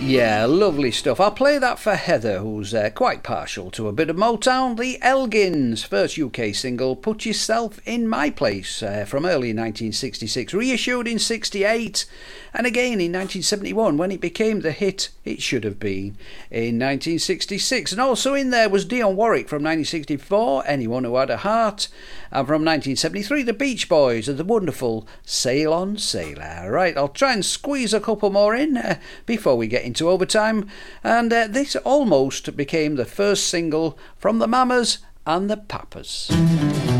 Yeah, lovely stuff. I'll play that for Heather, who's quite partial to a bit of Motown. The Elgins, first UK single, Put Yourself in My Place, from early 1966, reissued in 68, and again in 1971 when it became the hit it should have been in 1966. And also in there was Dionne Warwick from 1964, Anyone Who Had a Heart, and from 1973 the Beach Boys and the wonderful Sail On Sailor. Right, I'll try and squeeze a couple more in before we get into overtime, and this almost became the first single from the Mamas and the Papas.